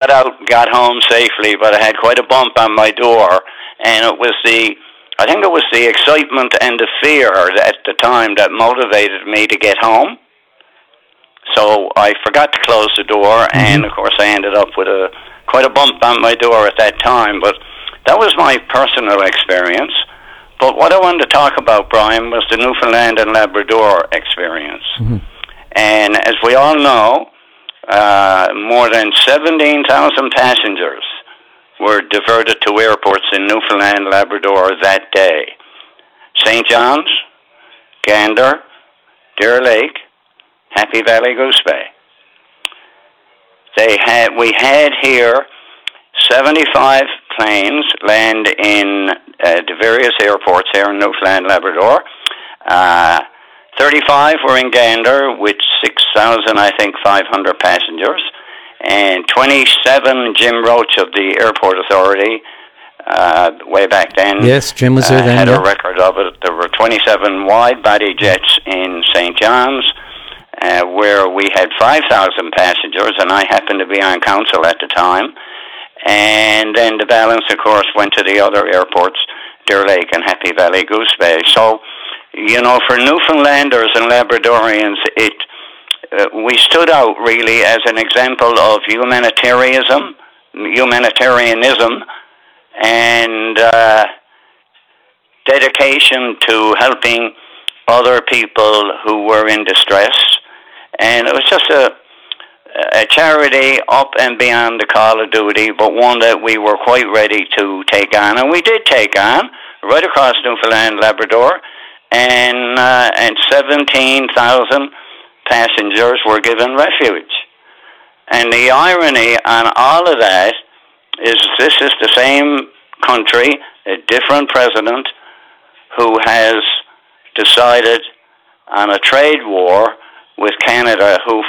got out, got home safely, but I had quite a bump on my door, and I think it was the excitement and the fear at the time that motivated me to get home. So I forgot to close the door, and of course I ended up with quite a bump on my door at that time. But that was my personal experience. But what I wanted to talk about, Brian, was the Newfoundland and Labrador experience. And as we all know, more than 17,000 passengers were diverted to airports in Newfoundland and Labrador that day. St. John's, Gander, Deer Lake, Happy Valley, Goose Bay. We had here 75 planes land in the various airports here in Newfoundland and Labrador. 35 were in Gander with 6,500 passengers, and 27 Jim Roach of the Airport Authority, way back then, yes, Jim was there then, had a record of it. There were 27 wide-body jets in St. John's, where we had 5,000 passengers, and I happened to be on council at the time. And then the balance, of course, went to the other airports, Deer Lake and Happy Valley, Goose Bay. So, you know, for Newfoundlanders and Labradorians, we stood out really as an example of humanitarianism, and dedication to helping other people who were in distress. And it was just a charity up and beyond the call of duty, but one that we were quite ready to take on. And we did take on, right across Newfoundland and Labrador, and 17,000 passengers were given refuge. And the irony on all of that is this is the same country, a different president, who has decided on a trade war with Canada, who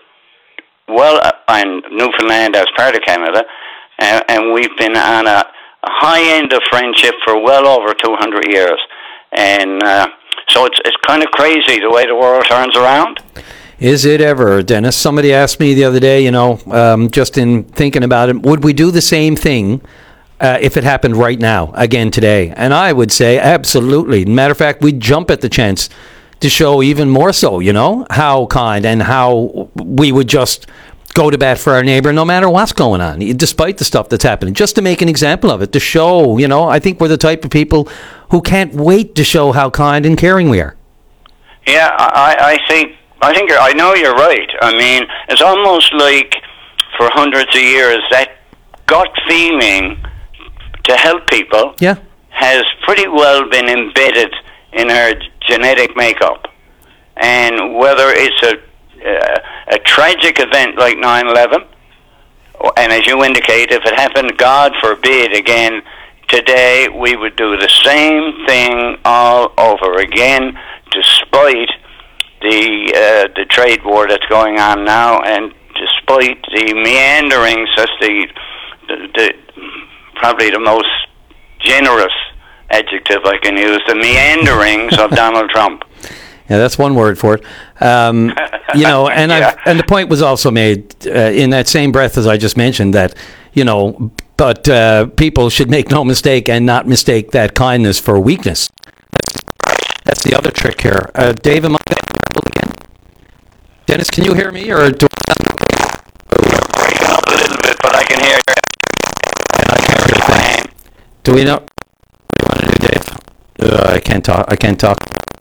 and Newfoundland as part of Canada, and we've been on a high end of friendship for well over 200 years. And so it's kind of crazy the way the world turns around. Is it ever, Dennis? Somebody asked me the other day, just in thinking about it, would we do the same thing if it happened right now, again today? And I would say absolutely. Matter of fact, we'd jump at the chance to show even more so, how kind and how we would just go to bat for our neighbor no matter what's going on, despite the stuff that's happening, just to make an example of it, to show, I think we're the type of people who can't wait to show how kind and caring we are. Yeah, I know you're right. I mean, it's almost like for hundreds of years that gut feeling to help people has pretty well been embedded in our genetic makeup. And whether it's a tragic event like 9/11, and as you indicate, if it happened, God forbid, again, today we would do the same thing all over again, despite the trade war that's going on now, and despite the meanderings, that's the probably the most generous adjective I can use, the meanderings of Donald Trump. Yeah, that's one word for it. And the point was also made in that same breath as I just mentioned that, but people should make no mistake and not mistake that kindness for weakness. That's the other trick here. Dave, am I again? Dennis, can you hear me, or do I sound okay? Breaking up a little bit, but I can hear you. And I can't hear anything. Do we know? What do you want to do, Dave? I can't talk.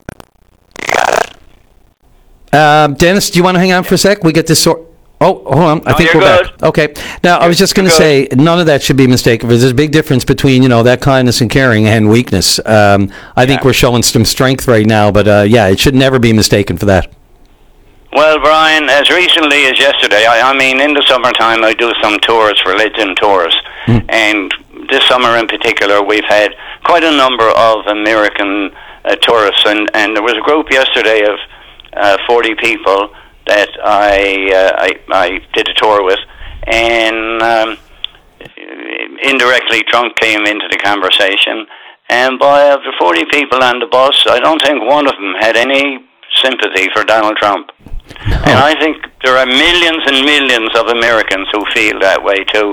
Dennis, do you want to hang on for a sec? We get this sort. Oh, hold on. I think we're back. Okay. Now, I was just going to say, none of that should be mistaken. There's a big difference between, that kindness and caring and weakness. I think we're showing some strength right now, but it should never be mistaken for that. Well, Brian, as recently as yesterday, I mean, in the summertime, I do some tours, religion tours. And this summer in particular, we've had quite a number of American tourists. And there was a group yesterday of 40 people that I did a tour with, and indirectly Trump came into the conversation, and of the 40 people on the bus, I don't think one of them had any sympathy for Donald Trump. And I think there are millions and millions of Americans who feel that way too.